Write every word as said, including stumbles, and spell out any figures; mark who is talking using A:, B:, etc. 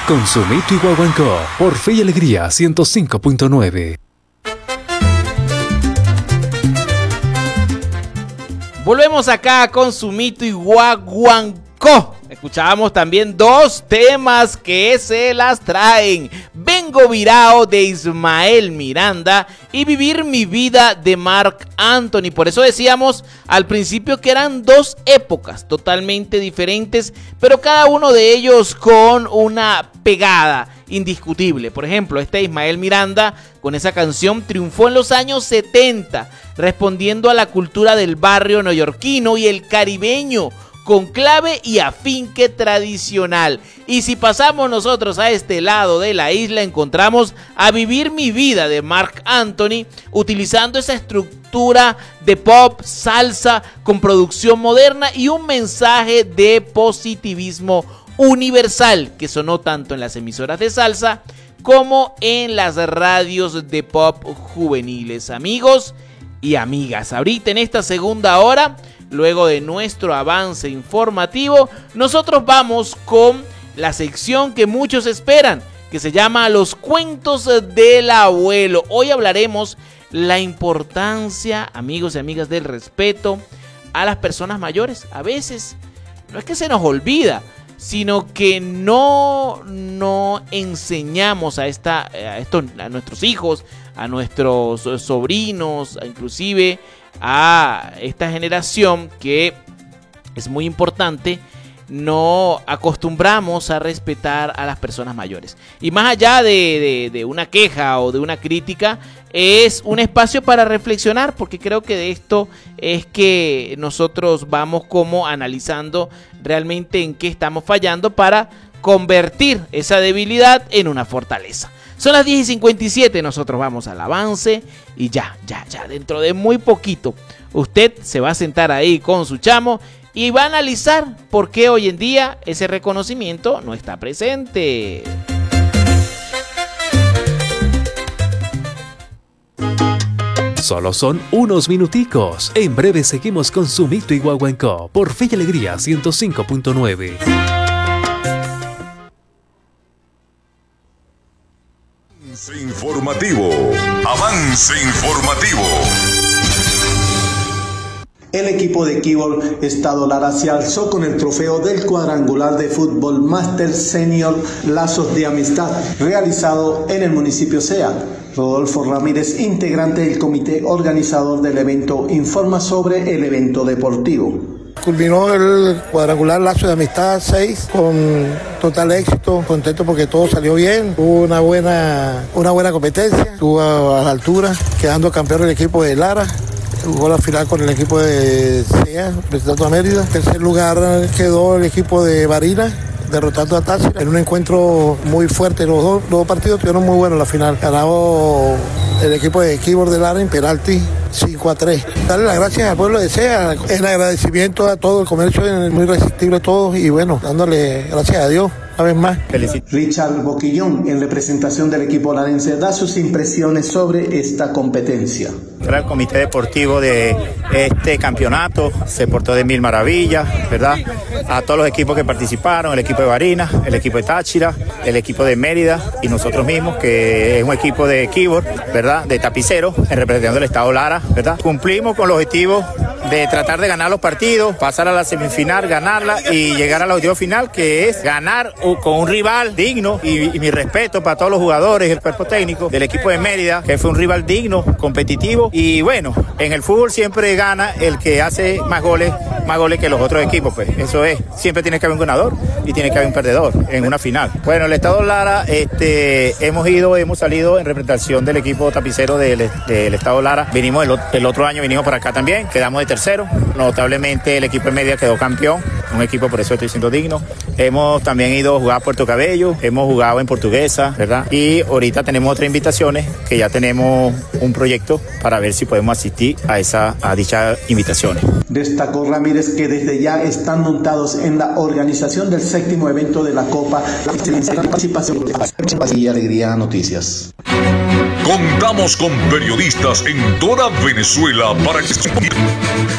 A: Consumito y Guaguancó, por Fe y Alegría ciento cinco punto nueve.
B: Volvemos acá con Sumito y Guaguancó. Escuchábamos también dos temas que se las traen. Vengo Virao de Ismael Miranda y Vivir mi vida de Marc Anthony. Por eso decíamos al principio que eran dos épocas totalmente diferentes, pero cada uno de ellos con una pegada indiscutible. Por ejemplo, este Ismael Miranda con esa canción triunfó en los años setenta, respondiendo a la cultura del barrio neoyorquino y el caribeño, con clave y afinque tradicional. Y si pasamos nosotros a este lado de la isla, encontramos a Vivir mi vida de Marc Anthony, utilizando esa estructura de pop, salsa, con producción moderna y un mensaje de positivismo universal que sonó tanto en las emisoras de salsa como en las radios de pop juveniles. Amigos y amigas, ahorita en esta segunda hora, luego de nuestro avance informativo, nosotros vamos con la sección que muchos esperan, que se llama Los Cuentos del Abuelo. Hoy hablaremos la importancia, amigos y amigas, del respeto a las personas mayores. A veces no es que se nos olvida, sino que no, no enseñamos a, esta, a, estos, a nuestros hijos, a nuestros sobrinos, inclusive a esta generación, que es muy importante, no acostumbramos a respetar a las personas mayores. Y más allá de, de, de una queja o de una crítica, es un espacio para reflexionar, porque creo que de esto es que nosotros vamos como analizando realmente en qué estamos fallando para convertir esa debilidad en una fortaleza. Son las diez y cincuenta y siete, nosotros vamos al avance y ya, ya, ya, dentro de muy poquito usted se va a sentar ahí con su chamo y va a analizar por qué hoy en día ese reconocimiento no está presente.
A: Solo son unos minuticos. En breve seguimos con Sumito y Guaguancó por Fe y Alegría ciento cinco punto nueve.
C: Avance informativo. Avance informativo.
D: El equipo de Quibor Estado Lara se alzó con el trofeo del cuadrangular de fútbol Máster Senior Lazos de Amistad, realizado en el municipio Sea. Rodolfo Ramírez, integrante del comité organizador del evento, informa sobre el evento deportivo.
E: Culminó el cuadrangular Lazo de Amistad seis con total éxito, contento porque todo salió bien, hubo una buena, una buena competencia, estuvo a la altura, quedando campeón el equipo de Lara. Jugó la final con el equipo de C E A, representando a Mérida. En tercer lugar quedó el equipo de Barinas, derrotando a Táchira en un encuentro muy fuerte. Los dos, los dos partidos tuvieron muy buenos la final. Ganó el equipo de Quibor de Lara en penalti cinco a tres. Darle las gracias al pueblo de C E A, en agradecimiento a todo el comercio, muy irresistible a todos, y bueno, dándole gracias a Dios una vez más.
D: Felicito. Richard Boquillón, en representación del equipo larense, da sus impresiones sobre esta competencia.
F: El comité deportivo de este campeonato se portó de mil maravillas, ¿verdad? A todos los equipos que participaron, el equipo de Barinas, el equipo de Táchira, el equipo de Mérida y nosotros mismos, que es un equipo de Quibor, ¿verdad? De tapicero, en representación del Estado Lara, ¿verdad? Cumplimos con los objetivos de tratar de ganar los partidos, pasar a la semifinal, ganarla y llegar al objetivo final, que es ganar con un rival digno, y, y mi respeto para todos los jugadores y el cuerpo técnico del equipo de Mérida, que fue un rival digno, competitivo, y bueno, en el fútbol siempre gana el que hace más goles, más goles que los otros equipos, pues eso es, siempre tiene que haber un ganador y tiene que haber un perdedor en una final. Bueno, el Estado Lara, este, hemos ido, hemos salido en representación del equipo tapicero del, del Estado Lara, vinimos el, el otro año, vinimos para acá también, quedamos de tercero, notablemente el equipo de Mérida quedó campeón, un equipo, por eso estoy siendo digno. Hemos también ido a jugar a Puerto Cabello, hemos jugado en Portuguesa, ¿verdad? Y ahorita tenemos otras invitaciones, que ya tenemos un proyecto para ver si podemos asistir a, esa, a dichas invitaciones.
D: Destacó Ramírez que desde ya están montados en la organización del séptimo evento de la Copa, la participación de y Alegría Noticias.
C: Contamos con periodistas en toda Venezuela para que